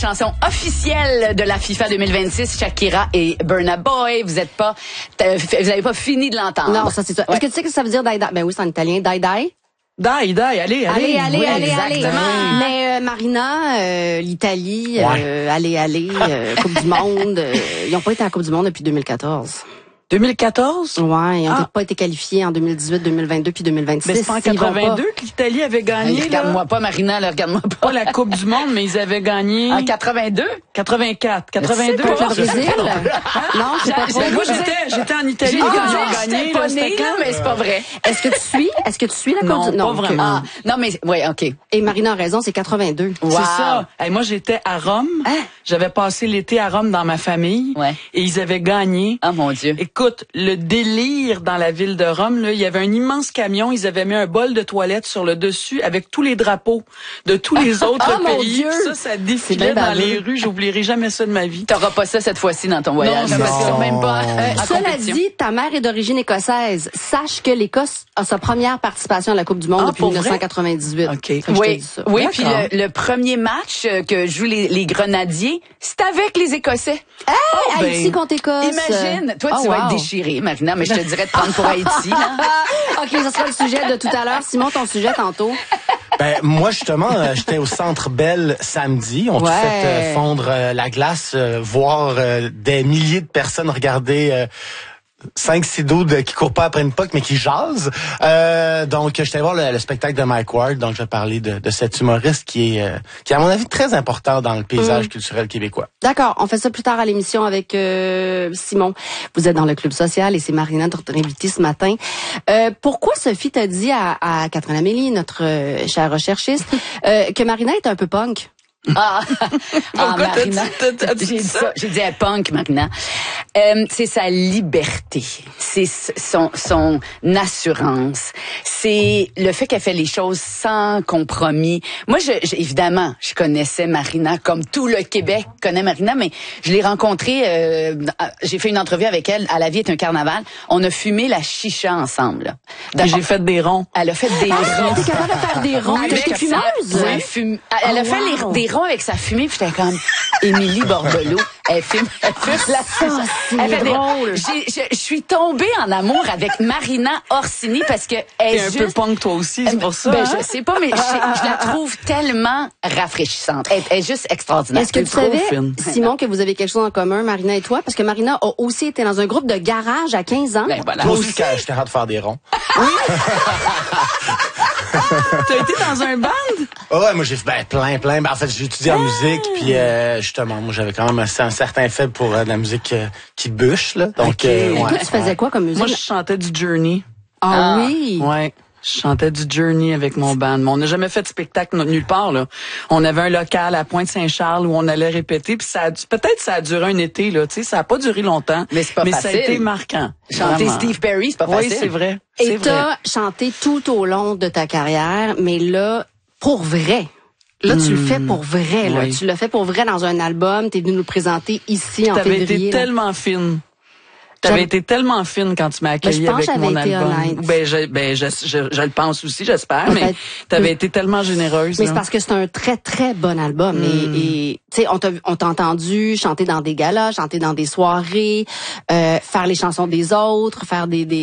Chanson officielle de la FIFA 2026, Shakira et Burna Boy. Vous avez pas fini de l'entendre. Non, ça c'est ça. Ouais. Est-ce que tu sais que ça veut dire die die? Ben oui, c'est en italien, die die. Die, allez. Allez. Exactement. Mais Marina, l'Italie, allez, Coupe du Monde, ils n'ont pas été à la Coupe du Monde depuis 2014. 2014? Ouais, ils n'ont pas été qualifiés en 2018, 2022 puis 2026. Mais c'est pas en 82 que l'Italie avait gagné. Regarde-moi pas, Marina, regarde-moi pas. Pas la Coupe du Monde, mais ils avaient gagné. En 82? 84. 82. Pas le Brésil? Non, c'est pas trop. Moi, j'étais en Italie quand ils ont gagné. J'étais pas née, mais c'est pas vrai. Est-ce que tu suis la Coupe du Monde? Non, pas vraiment. Non, mais, ouais, OK. Et Marina a raison, c'est 82. Wow. C'est ça. Et moi, j'étais à Rome. J'avais passé l'été à Rome dans ma famille. Ouais. Et ils avaient gagné. Ah, mon Dieu. Écoute, le délire dans la ville de Rome, là, il y avait un immense camion, ils avaient mis un bol de toilette sur le dessus avec tous les drapeaux de tous les autres pays. Ça défilait dans les rues. J'oublierai jamais ça de ma vie. T'auras pas ça cette fois-ci dans ton voyage. Non, parce que même pas. Cela dit, ta mère est d'origine écossaise. Sache que l'Écosse a sa première participation à la Coupe du Monde depuis 1998. OK. Oui, puis le premier match que jouent les Grenadiers, c'est avec les Écossais. Haïti contre Écosse. Imagine. Toi, tu vas être déchirée, Marina, mais je te dirais de prendre pour Haïti. Là. OK, ça sera le sujet de tout à l'heure. Simon, ton sujet tantôt. Ben moi justement, j'étais au Centre Bell samedi. On a fait fondre la glace, voir des milliers de personnes regarder 5-6 dudes qui courent pas après une puck mais qui jasent. Donc j'étais voir le spectacle de Mike Ward. Donc je vais parler de cet humoriste qui est à mon avis très important dans le paysage culturel québécois. D'accord, on fait ça plus tard à l'émission avec Simon. Vous êtes dans le Club Social et c'est Marina, notre invitée ce matin. Pourquoi Sophie t'a dit à Catherine Amélie, notre chère recherchiste, que Marina est un peu punk? Marina. J'ai dit à punk maintenant. C'est sa liberté, c'est son assurance, c'est le fait qu'elle fait les choses sans compromis. Moi, évidemment, je connaissais Marina comme tout le Québec connaît Marina, mais je l'ai rencontrée. J'ai fait une entrevue avec elle. À La vie est un carnaval. On a fumé la chicha ensemble. J'ai fait des ronds. Elle a fait des ronds. T'es capable de faire des ronds? T'es fumeuse? Elle a fait des ronds avec sa fumée, puis j'étais comme Émilie Bordelot. Elle fume la chicha. Elle fait drôle. Je suis tombée en amour avec Marina Orsini parce que elle est un peu punk toi aussi, c'est pour ça. Je sais pas, mais je la trouve tellement rafraîchissante. Elle est juste extraordinaire. Est-ce que tu savais, Simon, que vous avez quelque chose en commun, Marina et toi? Parce que Marina a aussi été dans un groupe de garage à 15 ans. Ben voilà. Moi aussi, j'étais capable de faire des ronds. Oui. T'as été dans un band? Ouais, moi j'ai fait plein. Ben, en fait, j'ai étudié en musique, puis justement, moi j'avais quand même un certain faible pour de la musique qui bûche, là. Donc, Toi, tu faisais quoi comme musique? Moi, je chantais du Journey. Oui? Ouais. Je chantais du Journey avec mon band. Mais on n'a jamais fait de spectacle nulle part, là. On avait un local à Pointe-Saint-Charles où on allait répéter, puis peut-être ça a duré un été, là, tu sais, ça a pas duré longtemps. Mais c'est pas facile. Ça a été marquant. Chanter Steve Perry, c'est pas facile. Oui, c'est vrai. Et t'as chanté tout au long de ta carrière, mais là, pour vrai. Là, tu le fais pour vrai, là. Oui. Tu l'as fait pour vrai dans un album. T'es venu nous le présenter ici en février. T'avais été tellement fine. T'avais été tellement fine quand tu m'as accueilli avec mon album. Je le pense aussi, j'espère, mais t'avais été tellement généreuse. Mais c'est parce que c'est un très, très bon album. Et tu sais, on t'a entendu chanter dans des galas, chanter dans des soirées, faire les chansons des autres, faire des